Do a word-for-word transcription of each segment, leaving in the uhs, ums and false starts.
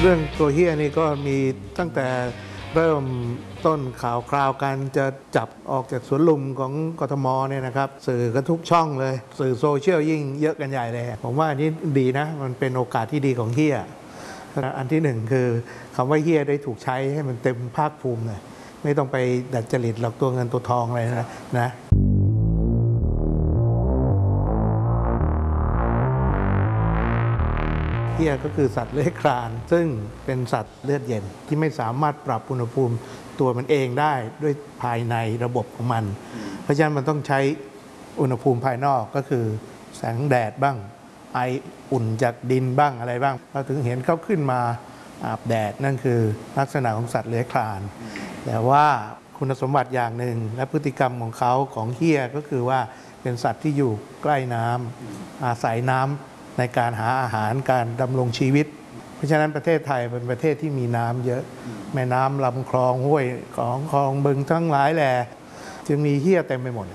เรื่องตัวเฮียนี่ก็มีตั้งแต่เริ่มต้นข่าวคราวการจะจับออกจากสวนลุมของกทมเนี่ยนะครับสื่อก็ทุกช่องเลยสื่อโซเชียลยิ่งเยอะกันใหญ่เลยผมว่าอันนี้ดีนะมันเป็นโอกาสที่ดีของเฮียอันที่หนึ่งคือคำว่าเฮียได้ถูกใช้ให้มันเต็มภาคภูมิเลยไม่ต้องไปดัดจริตหลอกตัวเงินตัวทองอะไรนะนะเฮียก็คือสัตว์เลื้อยคลานซึ่งเป็นสัตว์เลือดเย็นที่ไม่สามารถปรับอุณหภูมิตัวมันเองได้ด้วยภายในระบบของมันเพราะฉะนั้นมันต้องใช้อุณหภูมิภายนอกก็คือแสงแดดบ้างไออุ่นจากดินบ้างอะไรบ้างเราถึงเห็นเขาขึ้นมาอาบแดดนั่นคือลักษณะของสัตว์เลื้อยคลานแต่ว่าคุณสมบัติอย่างหนึ่งและพฤติกรรมของเขาของเฮียก็คือว่าเป็นสัตว์ที่อยู่ใกล้น้ำอาศัยน้ำในการหาอาหารการดำรงชีวิตเพราะฉะนั้นประเทศไทยเป็นประเทศที่มีน้ำเยอะแม่น้ำลำคลองห้วยของคลองบึงทั้งหลายแหล่จึงมีเฮียเต็มไปหมด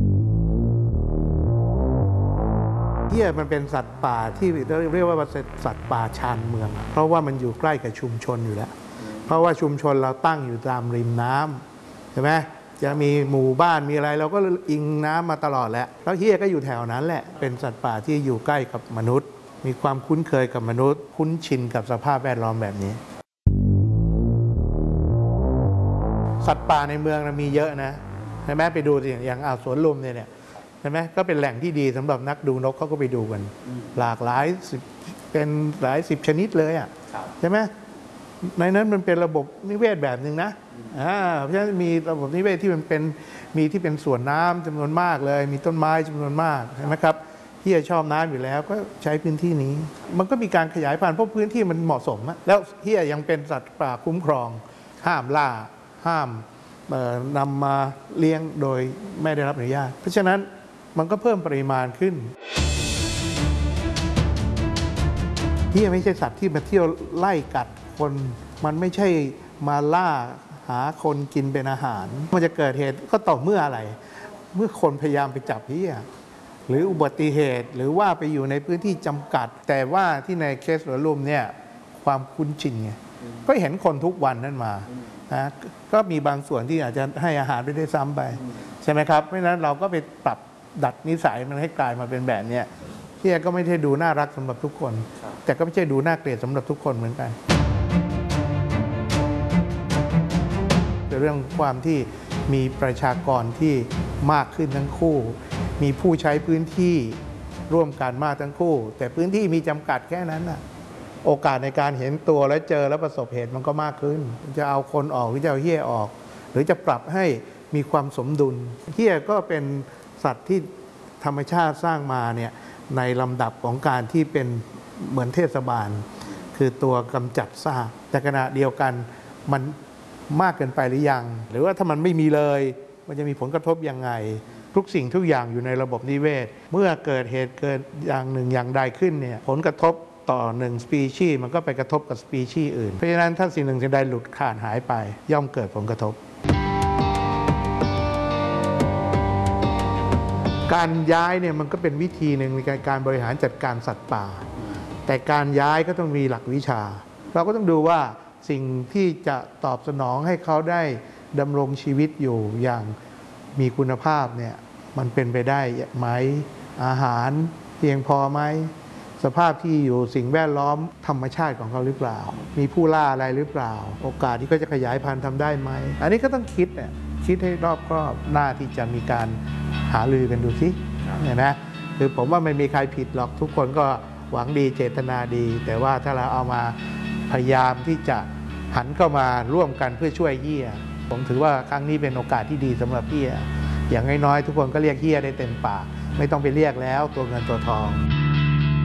เฮียมันเป็นสัตว์ป่าที่เรียกว่าสัตว์ป่าชานเมืองเพราะว่ามันอยู่ใกล้กับชุมชนอยู่แล้วเพราะว่าชุมชนเราตั้งอยู่ตามริมน้ำใช่ไหมจะมีหมู่บ้านมีอะไรเราก็อิงน้ำมาตลอดแหละแล้วเฮียก็อยู่แถวนั้นแหละเป็นสัตว์ป่าที่อยู่ใกล้กับมนุษย์มีความคุ้นเคยกับมนุษย์คุ้นชินกับสภาพแวดล้อมแบบนี้สัตว์ป่าในเมืองมีเยอะนะใช่ไหมไปดูสิอย่างอ่าวสวนลุมเนี่ยใช่ไหมก็เป็นแหล่งที่ดีสำหรับนักดูนกเขาก็ไปดูกันหลากหลายเป็นหลายสิบชนิดเลยอ่ะใช่ไหมในนั้นมันเป็นระบบนิเวศแบบหนึ่งนะอ่าเพราะฉะนั้นมีระบบนิเวศที่มันเป็นมีที่เป็นสวนน้ำจำนวนมากเลยมีต้นไม้จำนวนมากใช่ไหมครับเฮียชอบน้ำอยู่แล้วก็ใช้พื้นที่นี้มันก็มีการขยายพันธุ์เพราะพื้นที่มันเหมาะสมแล้วเฮียยังเป็นสัตว์ป่าคุ้มครองห้ามล่าห้ามนำมาเลี้ยงโดยไม่ได้รับอนุญาตเพราะฉะนั้นมันก็เพิ่มปริมาณขึ้นเฮียไม่ใช่สัตว์ที่มาเที่ยวไล่กัดคนมันไม่ใช่มาล่าหาคนกินเป็นอาหารมันจะเกิดเหตุก็ต่อเมื่ออะไรเมื่อคนพยายามไปจับเฮียหรืออุบัติเหตุหรือว่าไปอยู่ในพื้นที่จำกัดแต่ว่าที่ในเคสสวนลุมเนี่ยความคุ้นชินไงก็เห็นคนทุกวันนั่นมานะก็มีบางส่วนที่อาจจะให้อาหารไปได้ซ้ำไปใช่ไหมครับเพราะฉะนั้นเราก็ไปปรับดัดนิสัยมันให้กลายมาเป็นแบบนี้เฮียก็ไม่ใช่ดูน่ารักสำหรับทุกคนแต่ก็ไม่ใช่ดูน่าเกลียดสำหรับทุกคนเหมือนกันเรื่องความที่มีประชากรที่มากขึ้นทั้งคู่มีผู้ใช้พื้นที่ร่วมกันมากทั้งคู่แต่พื้นที่มีจำกัดแค่นั้นน่ะโอกาสในการเห็นตัวและเจอและประสบเหตุมันก็มากขึ้นจะเอาคนออกหรือจะเอาเหี้ยออกหรือจะปรับให้มีความสมดุลเหี้ยก็เป็นสัตว์ที่ธรรมชาติสร้างมาเนี่ยในลำดับของการที่เป็นเหมือนเทศบาลคือตัวกำจัดซากแต่ขณะเดียวกันมันมากเกินไปหรือยังหรือว่าถ้ามันไม่มีเลยมันจะมีผลกระทบยังไงทุกสิ่งทุกอย่างอยู่ในระบบนิเวศเมื่อเกิดเหตุเกิดอย่างหนึ่งอย่างใดขึ้นเนี่ยผลกระทบต่อหนึ่งสปีชีส์มันก็ไปกระทบกับสปีชีส์อื่นเพราะฉะนั้นถ้าสิ่งหนึ่งสิ่งใดหลุดขาดหายไปย่อมเกิดผลกระทบการย้ายเนี่ยมันก็เป็นวิธีหนึ่งในการบริหารจัดการสัตว์ป่าแต่การย้ายก็ต้องมีหลักวิชาเราก็ต้องดูว่าสิ่งที่จะตอบสนองให้เขาได้ดำรงชีวิตอยู่อย่างมีคุณภาพเนี่ยมันเป็นไปได้ไหมอาหารเพียงพอไหมสภาพที่อยู่สิ่งแวดล้อมธรรมชาติของเขาหรือเปล่ามีผู้ล่าอะไรหรือเปล่าโอกาสที่เขาจะขยายพันธุ์ทำได้ไหมอันนี้ก็ต้องคิดเนี่ยคิดให้รอบคอบหน้าที่จะมีการหารือกันดูสิเนี่ยนะคือผมว่าไม่มีใครผิดหรอกทุกคนก็หวังดีเจตนาดีแต่ว่าถ้าเราเอามาพยายามที่จะหันเข้ามาร่วมกันเพื่อช่วยเหี้ยผมถือว่าครั้งนี้เป็นโอกาสที่ดีสำหรับเหี้ยอย่างน้อยๆทุกคนก็เรียกเหี้ยได้เต็มปากไม่ต้องไปเรียกแล้วตัวเงินตัวทอง